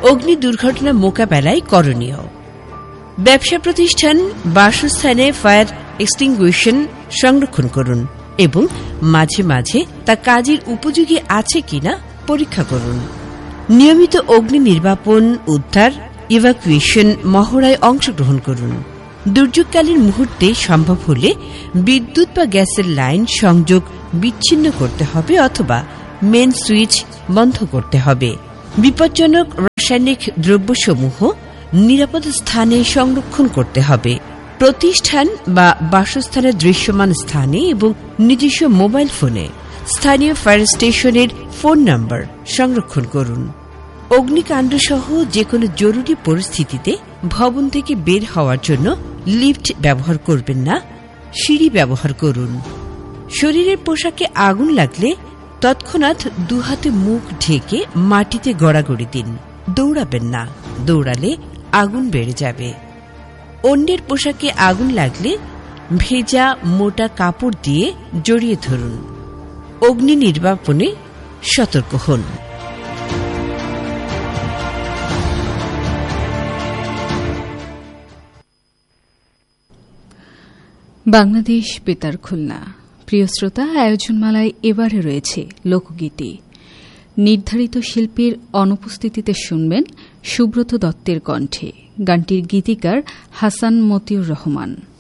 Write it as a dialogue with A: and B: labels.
A: অগ্নি দুর্ঘটনা মোকাবেলায় করণীয়। ব্যবসা প্রতিষ্ঠান, বাসস্থানে ফায়ার এক্সটিংগুইশন সংরক্ষণ করুন এবং মাঝে মাঝে তা কাজের উপযোগী আছে কিনা পরীক্ষা করুন। নিয়মিত অগ্নি নির্বাপন, উদ্ধার, ইভাকুয়েশন মহড়ায় অংশগ্রহণ করুন। দুর্যোগকালীন মুহূর্তে সম্ভব হলে বিদ্যুৎ বা গ্যাসের লাইন সংযোগ বিচ্ছিন্ন করতে হবে অথবা মেন সুইচ বন্ধ করতে হবে। বিপজ্জনক রাসায়নিক দ্রব্যসমূহ নিরাপদ স্থানে সংরক্ষণ করতে হবে। প্রতিষ্ঠান বা বাসস্থানের দৃশ্যমান স্থানে এবং নিজস্ব মোবাইল ফোনে স্থানীয় ফায়ার স্টেশনের ফোন নম্বর সংরক্ষণ করুন। অগ্নিকাণ্ড সহ যেকোনো জরুরি পরিস্থিতিতে ভবন থেকে বের হওয়ার জন্য লিফট ব্যবহার করবেন না, সিঁড়ি ব্যবহার করুন। শরীরের পোশাকে আগুন লাগলে তৎক্ষণাৎ দুহাতে মুখ ঢেকে মাটিতে গড়াগড়ি দিন। দৌড়াবেন না, দৌড়ালে আগুন বেড়ে যাবে। অন্যের পোশাকে আগুন লাগলে ভেজা মোটা কাপড় দিয়ে জড়িয়ে ধরুন। অগ্নি নির্বাপনে সতর্ক হন।
B: বাংলাদেশ বেতার খুলনা। প্রিয় শ্রোতা, আয়োজনমালায় এবারে রয়েছে লোকগীতি। নির্ধারিত শিল্পীর অনুপস্থিতিতে শুনবেন সুব্রত দত্তের কণ্ঠে। গানটির গীতিকার হাসান মতিউর রহমান।